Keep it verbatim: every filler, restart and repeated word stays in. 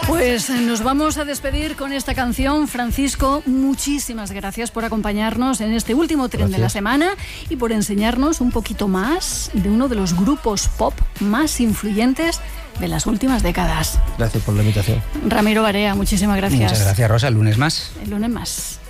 Pues nos vamos a despedir con esta canción. Francisco, muchísimas gracias por acompañarnos en este último tren gracias. de la semana y por enseñarnos un poquito más de uno de los grupos pop más influyentes de las últimas décadas. Gracias por la invitación. Ramiro Barea, muchísimas gracias. Muchas gracias, Rosa. El lunes más. El lunes más.